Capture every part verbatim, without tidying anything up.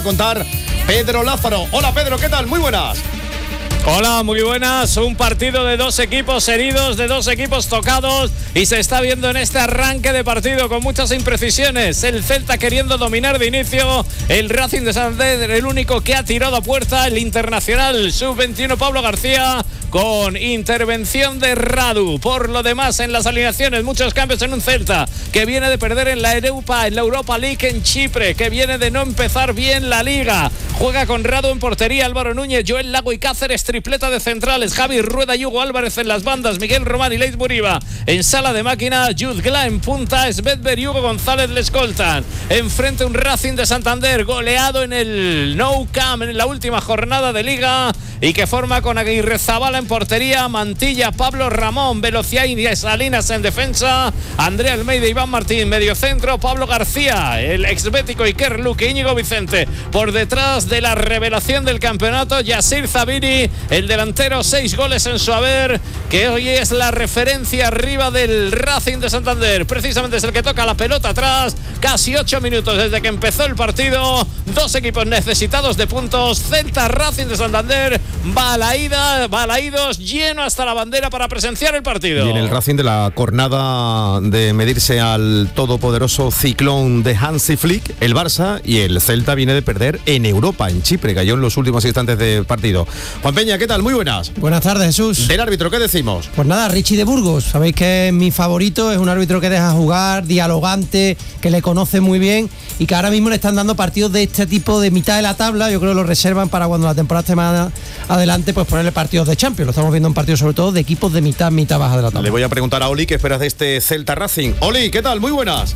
Contar Pedro Lázaro. Hola Pedro, ¿qué tal? Muy buenas. Hola, muy buenas. Un partido de dos equipos heridos, de dos equipos tocados, y se está viendo en este arranque de partido con muchas imprecisiones. El Celta queriendo dominar de inicio, el Racing de Santander el único que ha tirado a puerta, el internacional sub veintiuno Pablo García con intervención de Radu. Por lo demás, en las alineaciones, muchos cambios en un Celta que viene de perder en la Europa, en la Europa League en Chipre, que viene de no empezar bien la Liga. Juega con Radu en portería, Álvaro Núñez, Joel Lago y Cáceres, tripleta de centrales, Javi Rueda y Hugo Álvarez en las bandas, Miguel Román y Leite Muriba en sala de máquina, Jude Gla en punta, Svedber y Hugo González le escoltan. Enfrente un Racing de Santander goleado en el Nou Camp en la última jornada de Liga y que forma con Aguirre Zabala en portería, Mantilla, Pablo Ramón, Velocidad y Salinas en defensa, Andrea Almeida, Iván Martín, medio centro, Pablo García, el exbético Iker Luque, Íñigo Vicente, por detrás de la revelación del campeonato, Yasir Zabiri, el delantero, seis goles en su haber, que hoy es la referencia arriba del Racing de Santander, precisamente es el que toca la pelota atrás, casi ocho minutos desde que empezó el partido, dos equipos necesitados de puntos, Celta Racing de Santander, va a la ida, va a la idos, lleno hasta la bandera para presenciar el partido. Y en el Racing de la jornada de medirse al todopoderoso ciclón de Hansi Flick, el Barça, y el Celta viene de perder en Europa, en Chipre, cayó en los últimos instantes del partido. Juan Peña, ¿qué tal? Muy buenas. Buenas tardes, Jesús. Del árbitro, ¿qué decimos? Pues nada, Richie de Burgos, sabéis que es mi favorito, es un árbitro que deja jugar, dialogante, que le conoce muy bien y que ahora mismo le están dando partidos de este tipo de mitad de la tabla. Yo creo que lo reservan para cuando la temporada esté más adelante, pues ponerle partidos de Champions. Lo estamos viendo en partidos sobre todo de equipos de mitad, mitad baja de la tabla. Le voy a preguntar a Oli qué esperas de este Celta Racing. Oli, ¿qué tal? Muy buenas.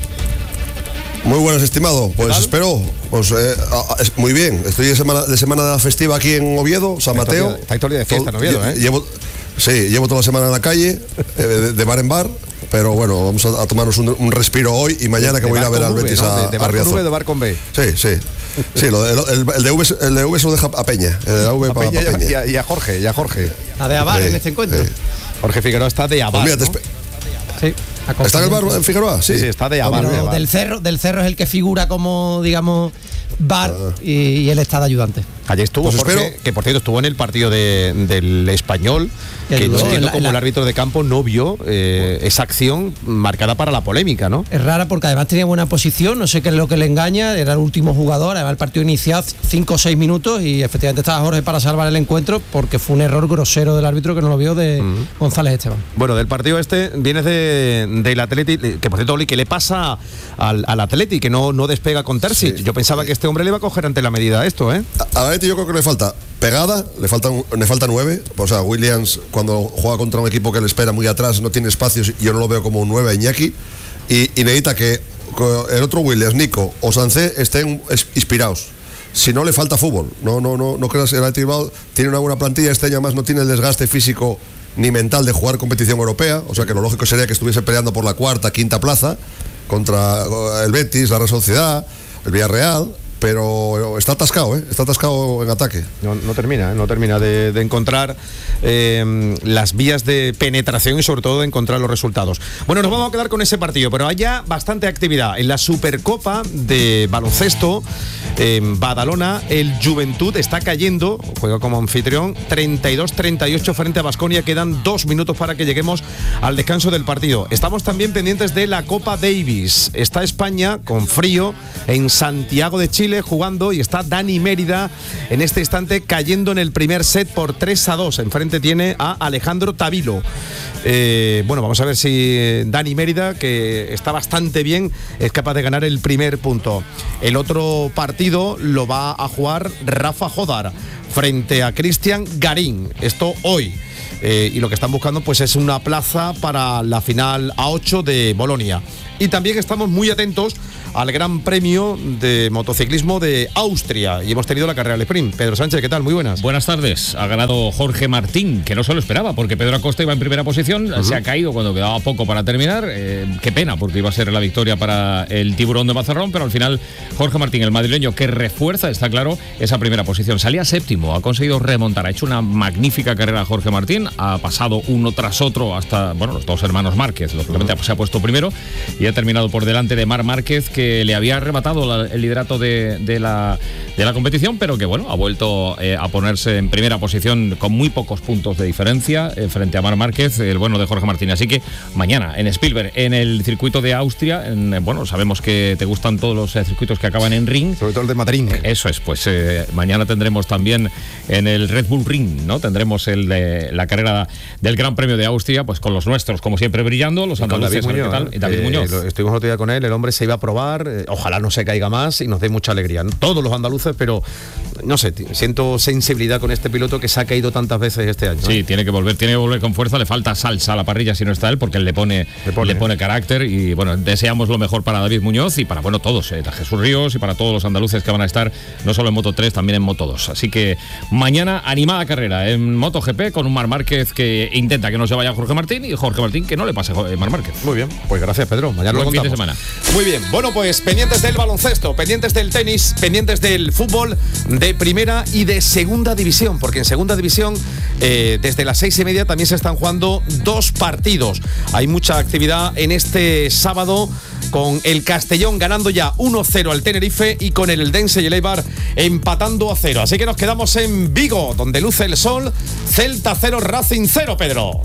Muy buenas, estimado. Pues espero, pues eh, a, a, muy bien. Estoy de semana, de semana festiva aquí en Oviedo, San Mateo. Está historia de fiesta en Oviedo, ¿eh? Llevo, sí, llevo toda la semana en la calle, eh, de, de bar en bar. Pero bueno, vamos a, a tomarnos un, un respiro hoy y mañana que voy a ir a ver al Betis, ¿no? a, de, de bar con V, de bar con B. Sí, sí. Sí, lo de, el, el, de V, el de V se lo deja a Peña. El de V a para Peña, pa Peña. Y, a, y a Jorge, y a Jorge. A de Abar sí, en este encuentro. Sí. Jorge Figueroa está de Abar, pues mira, ¿no? Sí. ¿Está en el bar en Figueroa? Sí, sí, sí está de Abar. Pero de Abar. Del Cerro, del Cerro es el que figura como, digamos, bar ah. y, y él está de ayudante. Ayer estuvo, pues Jorge, espero... que por cierto estuvo en el partido de, del Español, el que no entiendo cómo el árbitro de campo no vio eh, esa acción marcada para la polémica, ¿no? Es rara porque además tenía buena posición, no sé qué es lo que le engaña, era el último jugador, además el partido inicial cinco o seis minutos y efectivamente estaba Jorge para salvar el encuentro porque fue un error grosero del árbitro que no lo vio de uh-huh. González Esteban. Bueno, del partido este vienes de, del Atleti, que por cierto, Oli, ¿qué le pasa al, al Atleti? Que no, no despega con Terzic. Sí. Yo pensaba sí. que este hombre le iba a coger ante la medida esto, ¿eh? A, a Atleti yo creo que le falta pegada, le falta, le falta nueve. O sea, Williams cuando juega contra un equipo que le espera muy atrás no tiene espacios, yo no lo veo como un nueve a Iñaki. Y, y necesita que el otro Williams, Nico o Sancé estén inspirados. Si no, le falta fútbol. No, no, no, no creas que el Athletic Bilbao tiene una buena plantilla, este año más no tiene el desgaste físico ni mental de jugar competición europea. O sea que lo lógico sería que estuviese peleando por la cuarta, quinta plaza contra el Betis, la Real Sociedad, el Villarreal. Pero está atascado, ¿eh? Está atascado en ataque. No, no termina, ¿eh? no termina de, de encontrar eh, las vías de penetración y sobre todo de encontrar los resultados. Bueno, nos vamos a quedar con ese partido, pero hay ya bastante actividad. En la Supercopa de baloncesto en Badalona, el Juventud está cayendo, juega como anfitrión, treinta y dos treinta y ocho frente a Baskonia. Quedan dos minutos para que lleguemos al descanso del partido. Estamos también pendientes de la Copa Davis. Está España con frío en Santiago de Chile jugando y está Dani Mérida en este instante cayendo en el primer set por tres a dos. Enfrente tiene a Alejandro Tavilo. Eh, bueno, vamos a ver si Dani Mérida, que está bastante bien, es capaz de ganar el primer punto. El otro partido lo va a jugar Rafa Jodar frente a Cristian Garín. Esto hoy. Eh, y lo que están buscando pues es una plaza para la final A ocho de Bolonia. Y también estamos muy atentos al Gran Premio de Motociclismo de Austria y hemos tenido la carrera al sprint. Pedro Sánchez, ¿qué tal? Muy buenas. Buenas tardes. Ha ganado Jorge Martín, que no se lo esperaba, porque Pedro Acosta iba en primera posición, uh-huh. se ha caído cuando quedaba poco para terminar. Eh, qué pena, porque iba a ser la victoria para el Tiburón de Mazarrón, pero al final Jorge Martín, el madrileño, que refuerza, está claro, esa primera posición. Salía séptimo. ritmo, ha conseguido remontar, ha hecho una magnífica carrera Jorge Martín, ha pasado uno tras otro hasta, bueno, los dos hermanos Márquez, lógicamente uh-huh. se ha puesto primero y ha terminado por delante de Marc Márquez, que le había arrebatado la, el liderato de, de, la, de la competición, pero que bueno, ha vuelto eh, a ponerse en primera posición con muy pocos puntos de diferencia eh, frente a Marc Márquez, el bueno de Jorge Martín. Así que mañana en Spielberg, en el circuito de Austria, en, bueno, sabemos que te gustan todos los eh, circuitos que acaban en ring. Sobre todo el de Madrid. Eso es, pues eh, mañana tendremos también en el Red Bull Ring, ¿no? Tendremos el de, la carrera del Gran Premio de Austria, pues con los nuestros, como siempre, brillando, los andaluces. David Muñoz, tal, y David eh, Muñoz. Estuvimos otro día con él, el hombre se iba a probar, eh, ojalá no se caiga más y nos dé mucha alegría. Todos los andaluces, pero no sé, siento sensibilidad con este piloto que se ha caído tantas veces este año. Sí, ¿eh? tiene que volver, tiene que volver con fuerza, le falta salsa a la parrilla si no está él, porque él le pone, le pone, le pone carácter y bueno, deseamos lo mejor para David Muñoz y para, bueno, todos, eh, Jesús Ríos y para todos los andaluces que van a estar no solo en Moto tres, también en Moto dos. Así que mañana animada carrera en MotoGP con un Marc Márquez que intenta que no se vaya Jorge Martín y Jorge Martín que no le pase a Marc Márquez. Muy bien, pues gracias, Pedro. Mañana Buen lo fin contamos. de semana. Muy bien, bueno, pues pendientes del baloncesto, pendientes del tenis, pendientes del fútbol de primera y de segunda división, porque en segunda división eh, desde las seis y media también se están jugando dos partidos. Hay mucha actividad en este sábado con el Castellón ganando ya uno cero al Tenerife y con el Eldense y el Eibar empatando a cero. Así que nos quedamos en Vigo, donde luce el sol. Celta cero, Racing cero, Pedro.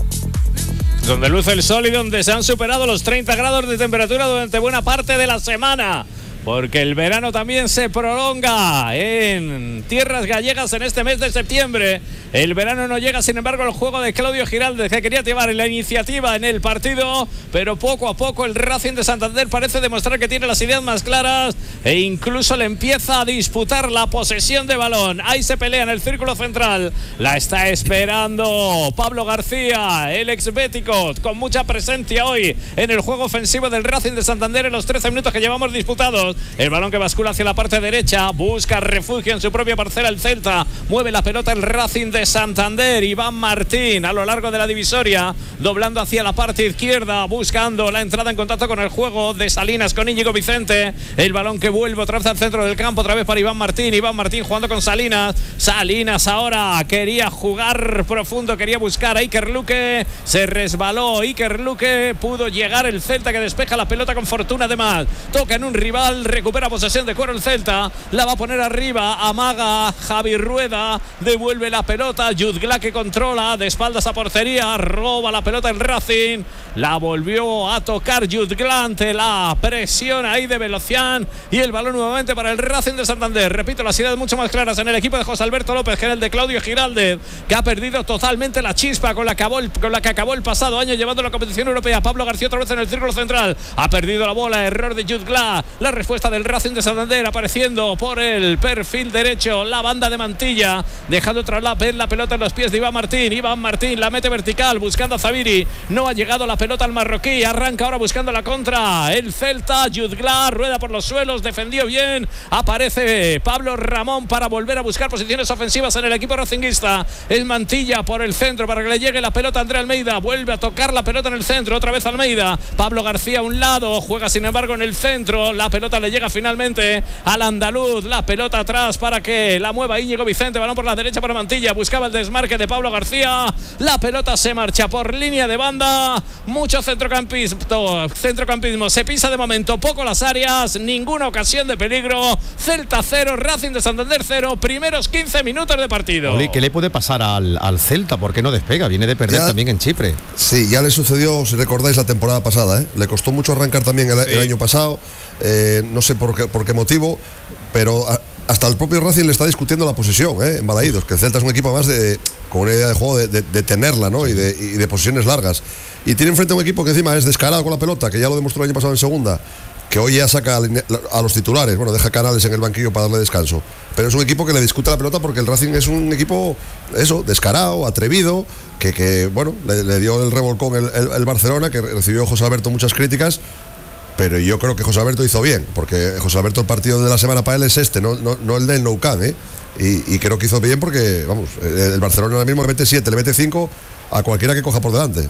Donde luce el sol y donde se han superado los treinta grados de temperatura durante buena parte de la semana. Porque el verano también se prolonga en tierras gallegas en este mes de septiembre. El verano no llega, sin embargo, el juego de Claudio Giraldez, que quería llevar la iniciativa en el partido, pero poco a poco el Racing de Santander parece demostrar que tiene las ideas más claras e incluso le empieza a disputar la posesión de balón. Ahí se pelea en el círculo central, la está esperando Pablo García, el ex bético, con mucha presencia hoy en el juego ofensivo del Racing de Santander en los trece minutos que llevamos disputados. El balón que bascula hacia la parte derecha, busca refugio en su propia parcela el Celta, mueve la pelota el Racing de Santander. Iván Martín a lo largo de la divisoria, doblando hacia la parte izquierda, buscando la entrada en contacto con el juego de Salinas con Íñigo Vicente. El balón que vuelve otra vez al centro del campo, otra vez para Iván Martín. Iván Martín jugando con Salinas. Salinas ahora quería jugar profundo, quería buscar a Iker Luque, se resbaló Iker Luque, pudo llegar el Celta que despeja la pelota con fortuna. Además, toca en un rival, recupera posesión de cuero el Celta, la va a poner arriba, amaga Javi Rueda, devuelve la pelota. Jutgla que controla de espaldas a portería, roba la pelota el Racing, la volvió a tocar Jutgla ante la presión ahí de Velocián y el balón nuevamente para el Racing de Santander. Repito, las ideas mucho más claras en el equipo de José Alberto López que en el de Claudio Giraldez, que ha perdido totalmente la chispa con la, acabó el, con la que acabó el pasado año llevando la competición europea. Pablo García otra vez en el círculo central, ha perdido la bola, error de Jutgla. La respuesta del Racing de Santander apareciendo por el perfil derecho, la banda de Mantilla, dejando tras la la pelota en los pies de Iván Martín. Iván Martín la mete vertical buscando a Zaviri, no ha llegado la pelota al marroquí, arranca ahora buscando la contra el Celta. Jutgla rueda por los suelos, defendió bien, aparece Pablo Ramón para volver a buscar posiciones ofensivas en el equipo racinguista. Es Mantilla por el centro para que le llegue la pelota a André Almeida, vuelve a tocar la pelota en el centro, otra vez Almeida. Pablo García a un lado, juega sin embargo en el centro, la pelota le llega finalmente al andaluz, la pelota atrás para que la mueva Íñigo Vicente, balón por la derecha para Mantilla, buscaba el desmarque de Pablo García, la pelota se marcha por línea de banda, mucho centrocampismo, centrocampismo, se pisa de momento poco las áreas, ninguna ocasión de peligro. Celta cero, Racing de Santander cero, primeros quince minutos de partido. Oli, ¿qué le puede pasar al, al Celta? ¿Por qué no despega? Viene de perder ya, también en Chipre. Sí, ya le sucedió, si recordáis, la temporada pasada, ¿eh? Le costó mucho arrancar también el, sí. el año pasado, eh, no sé por qué, por qué motivo, pero a, hasta el propio Racing le está discutiendo la posesión, ¿eh? En Balaídos, que el Celta es un equipo más de, con una idea de juego de, de, de tenerla, ¿no? Y de, y de posiciones largas. Y tiene enfrente a un equipo que encima es descarado con la pelota, que ya lo demostró el año pasado en segunda, que hoy ya saca a los titulares, bueno, deja Canales en el banquillo para darle descanso, pero es un equipo que le discute la pelota porque el Racing es un equipo, eso, descarado, atrevido, que, que bueno, le, le dio el revolcón el, el, el Barcelona, que recibió José Alberto muchas críticas, pero yo creo que José Alberto hizo bien, porque José Alberto el partido de la semana para él es este, no, no, no el del Nou Camp, ¿eh? Y, y creo que hizo bien porque, vamos, el Barcelona ahora mismo le mete siete, le mete cinco a cualquiera que coja por delante.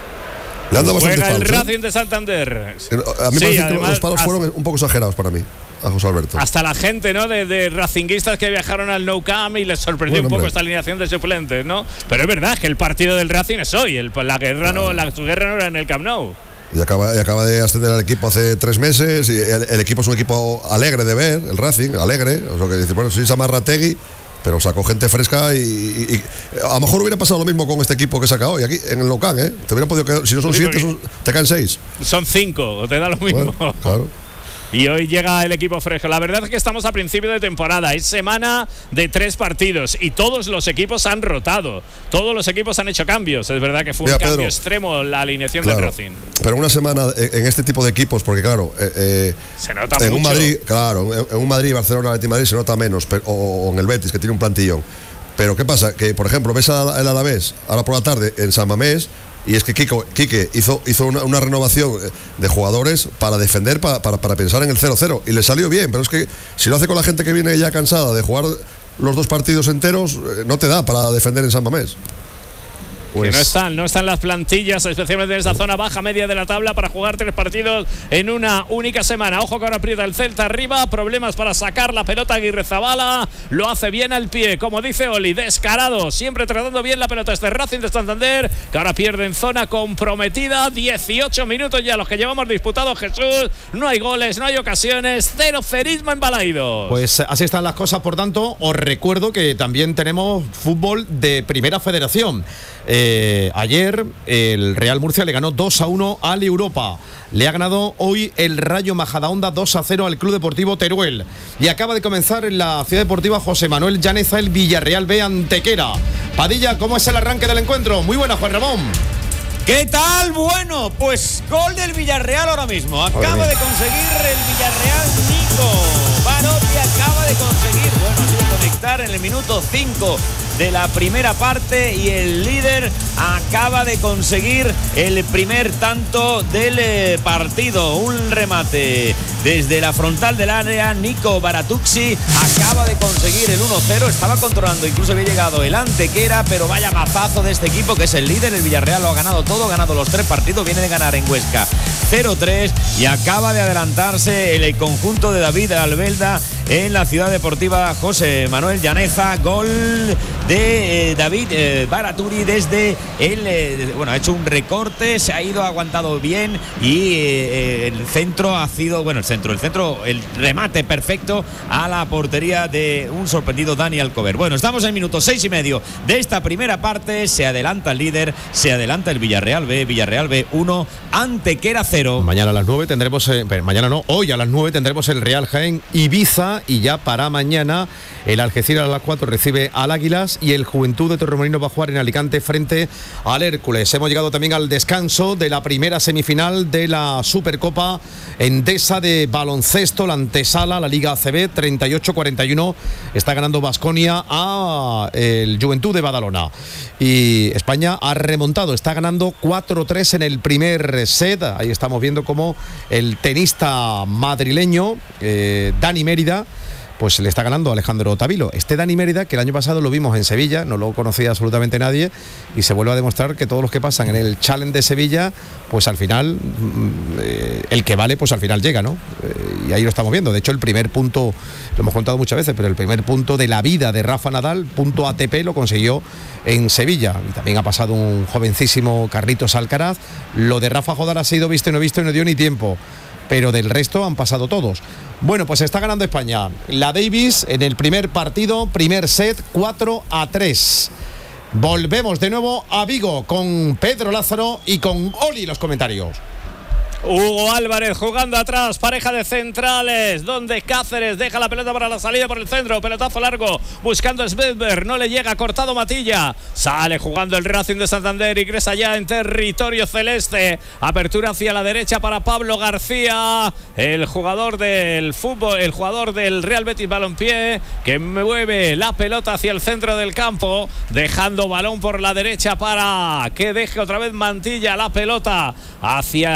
Le han dado bastante Juega el palos, Racing ¿eh? de Santander. A mí me sí, parece además, que los palos fueron un poco exagerados para mí. a José Alberto. Hasta la gente, ¿no? De, de racinguistas que viajaron al Nou Camp y les sorprendió bueno, un poco hombre. esta alineación de suplentes, ¿no? Pero es verdad que el partido del Racing es hoy. El, la guerra no, la, su guerra no era en el Camp Nou. Y acaba, y acaba de ascender al equipo hace tres meses. Y el, el equipo es un equipo alegre de ver, el Racing, alegre. O sea, que dice, bueno, sí, se llama Rategui, pero sacó gente fresca y, y, y a lo mejor hubiera pasado lo mismo con este equipo que saca hoy aquí en el local, ¿eh? Te hubieran podido quedar, si no son sí, siete, son, te caen seis. Son cinco, te da lo mismo. Bueno, claro. Y hoy llega el equipo fresco. La verdad es que estamos a principio de temporada. Es semana de tres partidos y todos los equipos han rotado. Todos los equipos han hecho cambios. Es verdad que fue Mira, un cambio Pedro, extremo la alineación claro, del Racing. Pero una semana en este tipo de equipos, porque claro, eh, eh, se nota en mucho. un Madrid, claro, en un Madrid, Barcelona, Atlético Madrid se nota menos, pero, o, o en el Betis que tiene un plantillón. Pero ¿qué pasa? Que por ejemplo ves al Alavés ahora por la tarde en San Mamés. Y es que Kiko, Quique hizo, hizo una, una renovación de jugadores para defender, para, para, para pensar en el cero cero. Y le salió bien, pero es que si lo hace con la gente que viene ya cansada de jugar los dos partidos enteros, no te da para defender en San Mamés. Pues que no están, no están las plantillas, especialmente en esa zona baja media de la tabla, para jugar tres partidos en una única semana. Ojo que ahora aprieta el Celta arriba, problemas para sacar la pelota. Aguirrezabala lo hace bien al pie, como dice Oli, descarado, siempre tratando bien la pelota este Racing de Santander, que ahora pierde en zona comprometida. Dieciocho minutos ya los que llevamos disputados, Jesús. No hay goles, no hay ocasiones, cero cerismo en Balaidos. Pues así están las cosas. Por tanto, os recuerdo que también tenemos fútbol de Primera Federación. Eh, ayer el Real Murcia le ganó dos a uno al Europa. Le ha ganado hoy el Rayo Majadahonda dos a cero al Club Deportivo Teruel. Y acaba de comenzar en la Ciudad Deportiva José Manuel Llaneza el Villarreal B Antequera. Padilla, ¿cómo es el arranque del encuentro? Muy buena, Juan Ramón. ¿Qué tal? Bueno, pues gol del Villarreal ahora mismo. Acaba de conseguir el Villarreal Nico Barotti, acaba de conseguir, bueno, ha sido conectar en el minuto cinco de la primera parte y el líder acaba de conseguir el primer tanto del partido. Un remate desde la frontal del área. Nico Baratucci acaba de conseguir el uno cero. Estaba controlando, incluso había llegado el Antequera, pero vaya mazazo de este equipo que es el líder. El Villarreal lo ha ganado todo, ha ganado los tres partidos, viene de ganar en Huesca cero tres y acaba de adelantarse el conjunto de David Albelda en la Ciudad Deportiva José Manuel Llaneza. Gol de eh, David eh, Baraturi desde el eh, bueno, ha hecho un recorte, se ha ido, ha aguantado bien y eh, el centro ha sido, bueno, el centro, el centro, el remate perfecto a la portería de un sorprendido Dani Alcover. Bueno, estamos en minuto seis y medio de esta primera parte, se adelanta el líder, se adelanta el Villarreal B, Villarreal B uno, Antequera cero. Mañana a las nueve tendremos, eh, mañana no, hoy a las nueve tendremos el Real Jaén Ibiza y ya para mañana el Algeciras a las cuatro recibe al Águilas y el Juventud de Torremolinos va a jugar en Alicante frente al Hércules. Hemos llegado también al descanso de la primera semifinal de la Supercopa Endesa de baloncesto, la antesala, la Liga A C B, treinta y ocho cuarenta y uno. Está ganando Baskonia a el Juventud de Badalona. Y España ha remontado, está ganando cuatro tres en el primer set. Ahí estamos viendo cómo el tenista madrileño, eh, Dani Mérida, pues le está ganando a Alejandro Tavilo. Este Dani Mérida, que el año pasado lo vimos en Sevilla, no lo conocía absolutamente nadie, y se vuelve a demostrar que todos los que pasan en el Challenge de Sevilla, pues al final, eh, el que vale, pues al final llega, ¿no? Eh, y ahí lo estamos viendo. De hecho, el primer punto, lo hemos contado muchas veces, pero el primer punto de la vida de Rafa Nadal, punto A T P, lo consiguió en Sevilla. Y también ha pasado un jovencísimo Carlitos Alcaraz. Lo de Rafa Jodar ha sido visto y no visto y no dio ni tiempo. Pero del resto han pasado todos. Bueno, pues está ganando España. La Davis en el primer partido, primer set, cuatro a tres. Volvemos de nuevo a Vigo con Pedro Lázaro y con Oli los comentarios. Hugo Álvarez jugando atrás, pareja de centrales, donde Cáceres deja la pelota para la salida por el centro, pelotazo largo, buscando a Svedberg, no le llega, cortado Matilla, sale jugando el Racing de Santander, ingresa ya en territorio celeste, apertura hacia la derecha para Pablo García, el jugador del fútbol, el jugador del Real Betis Balompié, que mueve la pelota hacia el centro del campo, dejando balón por la derecha para que deje otra vez Mantilla la pelota hacia su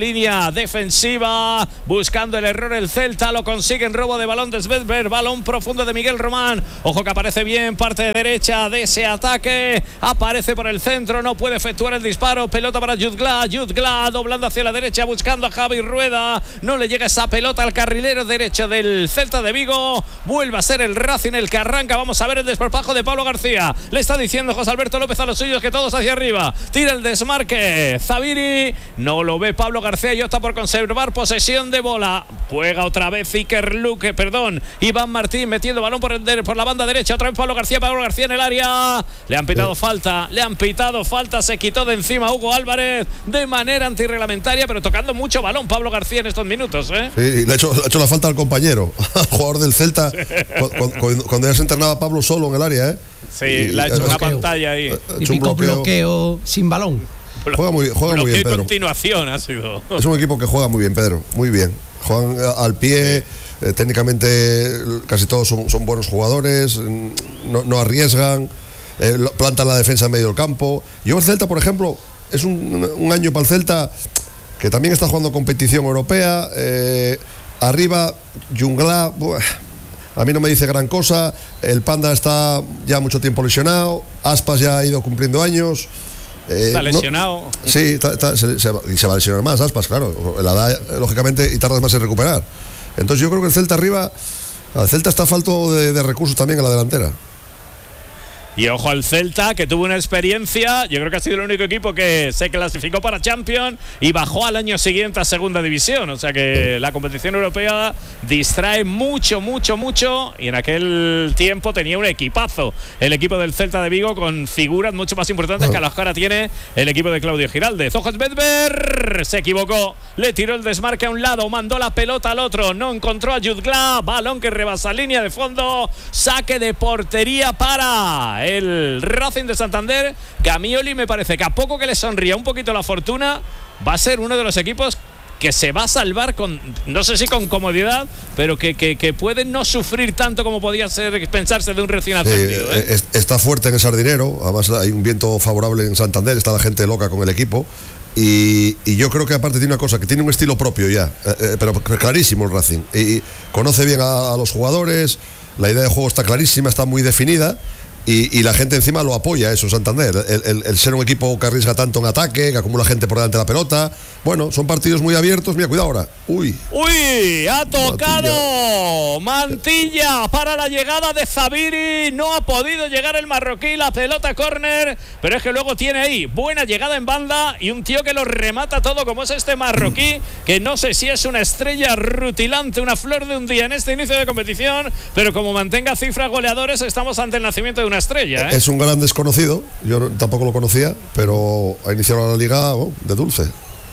línea defensiva, buscando el error el Celta, lo consiguen, robo de balón de Svedberg, balón profundo de Miguel Román, ojo que aparece bien parte de derecha de ese ataque, aparece por el centro, no puede efectuar el disparo, pelota para Jutgla, Jutgla doblando hacia la derecha, buscando a Javi Rueda, no le llega esa pelota al carrilero derecho del Celta de Vigo, vuelve a ser el Racing el que arranca, vamos a ver el desparpajo de Pablo García, le está diciendo José Alberto López a los suyos que todos hacia arriba, tira el desmarque, Zaviri, no lo ve Pablo García y opta por conservar posesión de bola, juega otra vez Iker Luque, perdón, Iván Martín metiendo balón por, el, por la banda derecha, otra vez Pablo García, Pablo García en el área, le han pitado falta, le han pitado falta, se quitó de encima Hugo Álvarez de manera antirreglamentaria, pero tocando mucho balón Pablo García en estos minutos, ¿eh? Sí, le ha hecho, le ha hecho la falta al compañero, al jugador del Celta, cuando, cuando, cuando ya se internaba Pablo solo en el área, ¿eh? Sí, y, le ha hecho una pantalla ahí. Típico bloqueo. bloqueo sin balón. Juega muy, juega muy bien, Pedro. Continuación ha sido. Es un equipo que juega muy bien, Pedro, muy bien. Juegan al pie, sí. eh, técnicamente casi todos son, son buenos jugadores, no, no arriesgan, eh, plantan la defensa en medio del campo. Yo el Celta, por ejemplo, es un, un año para el Celta que también está jugando competición europea. Eh, arriba, Jungla, buah, a mí no me dice gran cosa. El Panda está ya mucho tiempo lesionado. Aspas ya ha ido cumpliendo años. Eh, está lesionado. No, sí, está, está, se, se, y se va a lesionar más, Aspas, claro. La edad, lógicamente, y tardas más en recuperar. Entonces yo creo que el Celta arriba, el Celta está falto de, de recursos también en la delantera. Y ojo al Celta, que tuvo una experiencia, yo creo que ha sido el único equipo que se clasificó para Champions y bajó al año siguiente a Segunda División. O sea que la competición europea distrae mucho, mucho, mucho. Y en aquel tiempo tenía un equipazo el equipo del Celta de Vigo, con figuras mucho más importantes que a las que ahora tiene el equipo de Claudio Giraldez. Ojo Svedberg, se equivocó, le tiró el desmarque a un lado, mandó la pelota al otro, no encontró a Jutgla, balón que rebasa línea de fondo, saque de portería para el Racing de Santander, que a mí, Oli, me parece que a poco que le sonría un poquito la fortuna, va a ser uno de los equipos que se va a salvar con, no sé si con comodidad, pero que, que, que puede no sufrir tanto como podía ser pensarse de un recién ascendido. Eh, ¿eh? Está fuerte en el Sardinero, además hay un viento favorable en Santander, está la gente loca con el equipo. Y, y yo creo que aparte tiene una cosa, que tiene un estilo propio ya, eh, eh, pero clarísimo el Racing. Y, y conoce bien a, a los jugadores, la idea de juego está clarísima, está muy definida. Y, y la gente encima lo apoya, eso, Santander. El, el, el ser un equipo que arriesga tanto en ataque, que acumula gente por delante de la pelota. Bueno, son partidos muy abiertos. Mira, cuidado ahora. Uy. Uy, ha tocado Mantilla, Mantilla para la llegada de Zaviri. No ha podido llegar el marroquí, la pelota córner. Pero es que luego tiene ahí buena llegada en banda y un tío que lo remata todo, como es este marroquí, que no sé si es una estrella rutilante, una flor de un día en este inicio de competición, pero como mantenga cifras goleadores, estamos ante el nacimiento de una estrella, ¿eh? Es un gran desconocido, yo no, tampoco lo conocía, pero ha iniciado la liga oh, de dulce.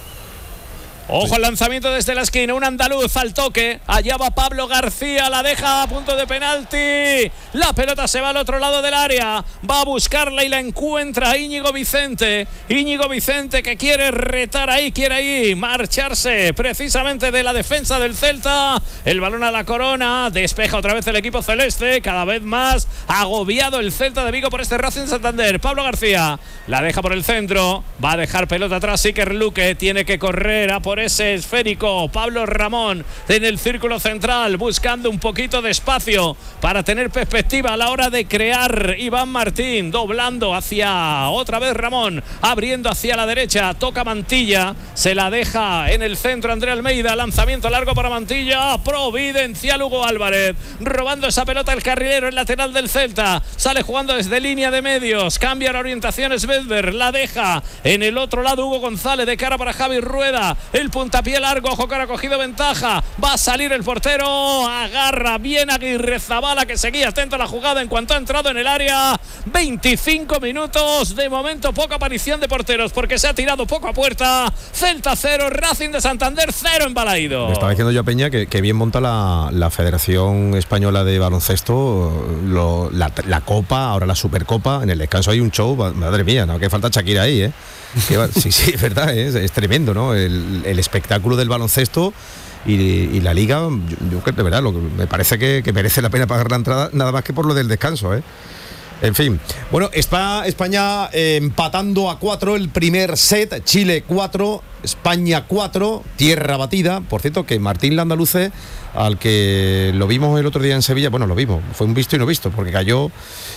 Ojo al lanzamiento desde la esquina, un andaluz al toque, allá va Pablo García, la deja a punto de penalti, la pelota se va al otro lado del área, va a buscarla y la encuentra Íñigo Vicente, Íñigo Vicente que quiere retar ahí, quiere ahí marcharse precisamente de la defensa del Celta, el balón a la corona, despeja otra vez el equipo celeste, cada vez más agobiado el Celta de Vigo por este Racing Santander. Pablo García la deja por el centro, va a dejar pelota atrás, Iker Luque tiene que correr a por ese esférico, Pablo Ramón en el círculo central buscando un poquito de espacio para tener perspectiva a la hora de crear. Iván Martín doblando hacia otra vez Ramón, abriendo hacia la derecha, toca Mantilla, se la deja en el centro André Almeida, lanzamiento largo para Mantilla, providencial Hugo Álvarez, robando esa pelota el carrilero, el lateral del Celta, sale jugando desde línea de medios, cambia la orientación Svedberg, la deja en el otro lado Hugo González de cara para Javi Rueda, el puntapié largo, ojo que ha cogido ventaja, va a salir el portero, agarra bien Aguirrezabala que seguía atento a la jugada en cuanto ha entrado en el área. Veinticinco minutos, de momento poca aparición de porteros porque se ha tirado poco a puerta. Celta cero, Racing de Santander cero en Balaído. Me estaba diciendo yo a Peña que, que bien monta la, la Federación Española de Baloncesto, lo, la, la Copa, ahora la Supercopa, en el descanso hay un show, madre mía, no que falta Shakira ahí, ¿eh? Sí, sí, es verdad, ¿eh? es, es tremendo, ¿no? El, el espectáculo del baloncesto y, y la liga, yo, yo de verdad, lo que me parece que, que merece la pena pagar la entrada, nada más que por lo del descanso, ¿eh? En fin, bueno, está España eh, empatando a cuatro el primer set, Chile cuatro, España cuatro, tierra batida. Por cierto, que Martín Landaluce, al que lo vimos el otro día en Sevilla, bueno, lo vimos, fue un visto y no visto, porque cayó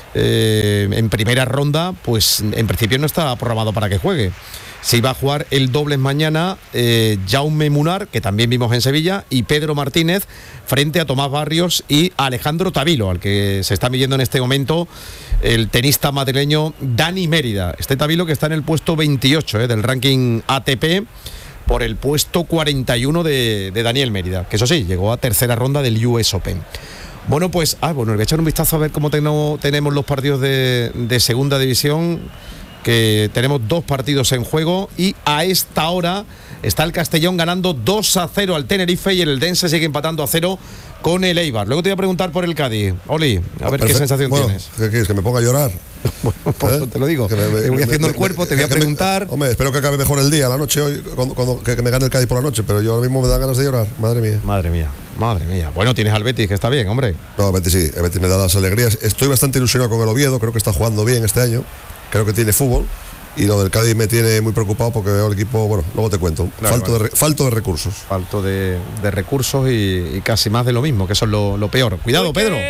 eh, en primera ronda, pues en principio no está programado para que juegue. Se iba a jugar el dobles mañana, eh, Jaume Munar, que también vimos en Sevilla, y Pedro Martínez frente a Tomás Barrios y Alejandro Tavilo, al que se está midiendo en este momento el tenista madrileño Dani Mérida. Este Tavilo que está en el puesto veintiocho eh, del ranking A T P por el puesto cuarenta y uno de, de Daniel Mérida, que eso sí, llegó a tercera ronda del U S Open. Bueno, pues, ah, bueno, voy a echar un vistazo a ver cómo tengo, tenemos los partidos de, de segunda división, que tenemos dos partidos en juego y a esta hora está el Castellón ganando dos a cero al Tenerife y el Eldense sigue empatando a cero con el Eibar. Luego te voy a preguntar por el Cádiz. Oli, a ver Perfecto. qué sensación bueno, tienes. ¿Qué quieres? ¿Que me ponga a llorar? Bueno, pues ¿Eh? te lo digo. Me, te voy me, haciendo me, el cuerpo, me, te voy a preguntar. Me, hombre, espero que acabe mejor el día, la noche hoy, cuando, cuando que, que me gane el Cádiz por la noche, pero yo ahora mismo me da ganas de llorar. Madre mía. Madre mía, madre mía. Bueno, tienes al Betis, que está bien, hombre. No, el Betis sí, el Betis me da las alegrías. Estoy bastante ilusionado con el Oviedo, creo que está jugando bien este año, creo que tiene fútbol. Y lo del Cádiz me tiene muy preocupado porque veo el equipo, bueno, luego te cuento, claro, falto, bueno. de, falto de recursos. Falto de, de recursos y, y casi más de lo mismo, que eso es lo, lo peor. Cuidado, Porque Pedro.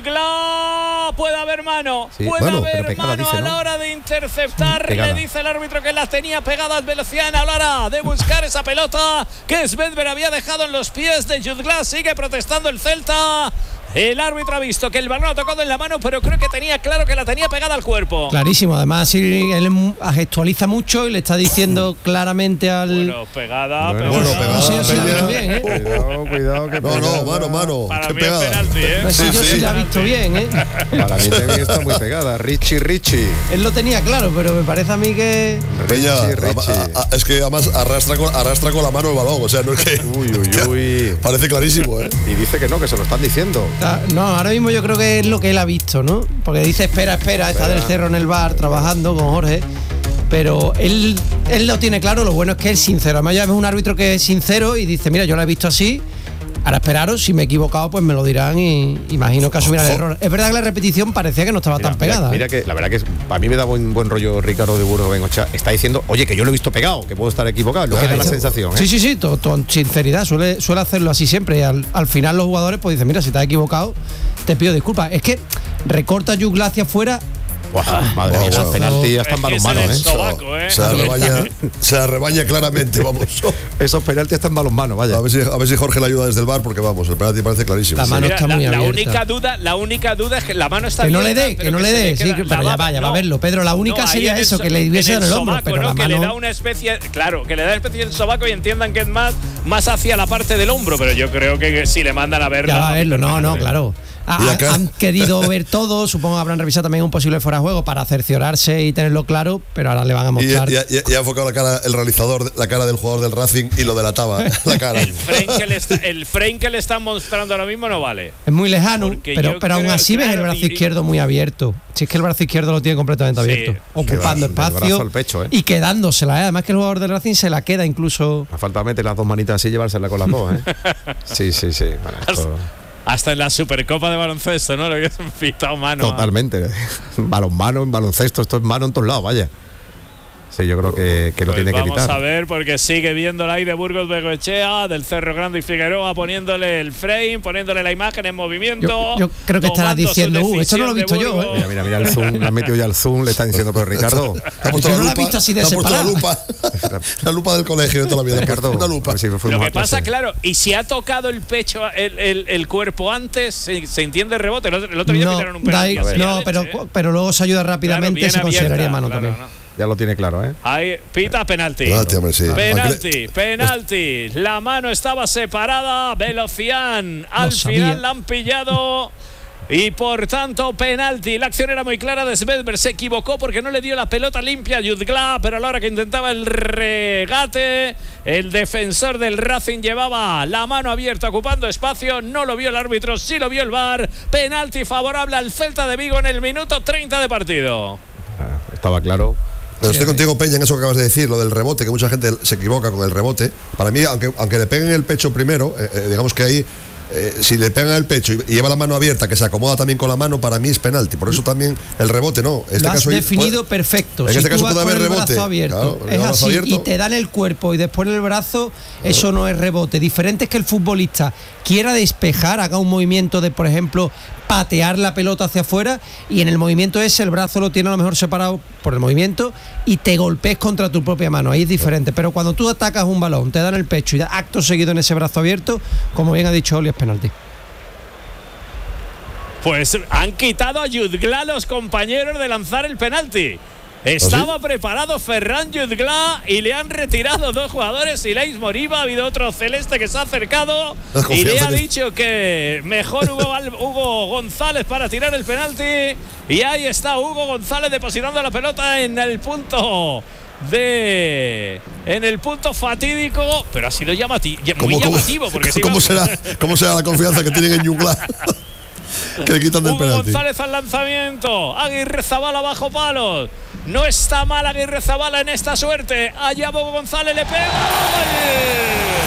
Jutgla, puede haber mano, sí, puede mano, haber pegada, mano dice, a ¿no? la hora de interceptar. Pegada. Le dice el árbitro que las tenía pegadas Velocian a la hora de buscar esa pelota que Svedber había dejado en los pies de Jutgla. Sigue protestando el Celta. El árbitro ha visto que el balón ha tocado en la mano, pero creo que tenía claro que la tenía pegada al cuerpo. Clarísimo, además sí, él gestualiza mucho y le está diciendo claramente al... Bueno, pegada, bueno, pero... Bueno, pegada, no sé yo si la ha visto Peña. bien, ¿eh? Cuidado, cuidado, que No, no, mano, mano. Para qué mí pegada. es penalti, ¿eh? No sé Sí, yo sí. si la ha visto bien, ¿eh? Para mí también está muy pegada. Richie, Richie. Él lo tenía claro, pero me parece a mí que... Peña, Richie, Richie. a, a, es que además arrastra con, arrastra con la mano el balón, o sea, no es que... Uy, uy, uy. Parece clarísimo, ¿eh? Y dice que no, que se lo están diciendo. No, ahora mismo yo creo que es lo que él ha visto, ¿no? Porque dice espera, espera, está del Cerro en el bar trabajando con Jorge, pero él, él lo tiene claro. Lo bueno es que es sincero. Además ya es un árbitro que es sincero y dice, mira, yo lo he visto así, ahora esperaros, si me he equivocado pues me lo dirán y imagino que asumirán el error. Es verdad que la repetición parecía que no estaba Mira, tan pegada. Mira, mira ¿eh? que la verdad que para mí me da buen, buen rollo Ricardo de Burgos Bengochea. Está diciendo, oye, que yo lo he visto pegado, que puedo estar equivocado. Lo que da la sensación, ¿eh? Sí, sí, sí, todo, todo, sinceridad, suele, suele hacerlo así siempre. Y al, al final los jugadores pues dicen, mira, si te has equivocado, te pido disculpas. Es que recorta Jutgla hacia afuera. Buah, madre mía, wow, el wow. penalti hasta en balonmano, ¿eh? Sobaco, ¿eh? Se la rebaña, se la rebaña claramente, vamos. Esos penaltis están en balonmano, vaya. A ver, si, a ver si Jorge le ayuda desde el bar, porque vamos, el penalti parece clarísimo. La Sí. mano Mira, está la, muy la abierta. única duda, la única duda es que la mano está Que no le abierta, dé, que pero no le se dé, queda- sí, que- pero ya la- vaya, no, va a verlo. Pedro, la única no, ahí sería en el eso, so- que le hubiese en dado el hombro, sobaco, pero ¿no? la que le da mano... una especie, claro, que le da una especie de sobaco y entiendan que es más, más hacia la parte del hombro, pero yo creo que si le mandan a verlo. Ya va a verlo, no, no, claro. Ha- Y acá- han querido ver todo, supongo que habrán revisado también un posible fuera de juego para cerciorarse y tenerlo claro, pero ahora le van a Y, mostrar. y- y- y ha enfocado la cara, el realizador, la cara del jugador del Racing y lo delataba, la cara. El frame, que le está, el frame que le están mostrando ahora mismo no vale. Es muy lejano, Porque pero, yo pero aún creo- así ves el claro, brazo y- izquierdo muy abierto. Si es que el brazo izquierdo lo tiene completamente Sí. abierto, ocupando Del brazo espacio al pecho, ¿eh? y quedándosela. ¿eh? Además que el jugador del Racing se la queda incluso. Me falta meter las dos manitas así y llevársela con las dos, ¿eh? Sí, sí, sí. Bueno, esto- Hasta en la Supercopa de baloncesto, ¿no? Lo que es pitado mano. a- totalmente. Balonmano, en baloncesto, esto es mano en todos lados, vaya. Sí, yo creo que, que lo Pues tiene que vamos evitar. a ver, porque sigue viéndola ahí de Burgos Bengoechea, del Cerro Grande y Figueroa, poniéndole el frame, poniéndole la imagen en movimiento. Yo, yo creo que estará tomando su diciendo, uh, esto no lo he visto decisión de yo, ¿eh? Burgos. Mira, mira, mira el zoom, le han metido ya el zoom, le está diciendo, pero Ricardo, Ha puesto Yo la no la he lupa, visto así de ha puesto la separada. lupa, la lupa del colegio de toda la vida. Ricardo, Una lupa. a ver si fuimos Lo a que pasa, clase. claro, y si ha tocado el pecho, el, el, el cuerpo antes, se, se entiende el rebote. El otro, el otro día No, pitaron un da penalti. igual, así, no, leche, pero, ¿eh? pero luego se ayuda rápidamente, Claro, se bien consideraría abierta, mano claro, también. no. Ya lo tiene claro, ¿eh? Ahí, pita penalti. Penalti, hombre, sí. Penalti, penalti. La mano estaba separada. Velocian al sabía. final la han pillado. Y por tanto, penalti. La acción era muy clara de Svedber. Se equivocó porque no le dio la pelota limpia a Jutgla, pero a la hora que intentaba el regate, el defensor del Racing llevaba la mano abierta ocupando espacio. No lo vio el árbitro, sí lo vio el V A R. Penalti favorable al Celta de Vigo en el minuto treinta de partido. Ah, estaba claro. Pero estoy contigo, Peña, en eso que acabas de decir, lo del rebote, que mucha gente se equivoca con el rebote. Para mí, aunque, aunque le peguen el pecho primero, eh, eh, digamos que ahí eh, si le pegan el pecho y, y lleva la mano abierta, que se acomoda también con la mano, para mí es penalti. Por eso también el rebote no. Este Lo has caso definido puede, perfecto. En si este tú caso vas puede haber con el rebote. brazo abierto, Claro, es brazo así, abierto. y te dan el cuerpo y después el brazo, eso no es rebote. Diferente es que el futbolista quiera despejar, haga un movimiento de, por ejemplo, patear la pelota hacia afuera, y en el movimiento ese el brazo lo tiene a lo mejor separado por el movimiento y te golpees contra tu propia mano. Ahí es diferente. Pero cuando tú atacas un balón, te dan el pecho y acto seguido en ese brazo abierto, como bien ha dicho Oli, es penalti. Pues han quitado a Jutgla los compañeros de lanzar el penalti. Estaba ¿Ah, sí? preparado Ferran Jutgla y le han retirado dos jugadores. Ilais Moriba, ha habido otro celeste que se ha acercado y le ha dicho que mejor Hugo, Hugo González para tirar el penalti. Y ahí está Hugo González depositando la pelota en el punto de en el punto fatídico, pero ha sido llamati muy ¿Cómo, llamativo cómo, porque ¿cómo, ¿cómo, será, ¿Cómo será la confianza que tienen en Jutgla? Que le quitan del Hugo penalti. González al lanzamiento. Aguirrezabala bajo palos. No está mal Aguirrezabala en esta suerte. Allá Hugo González le pega. ¡Gol!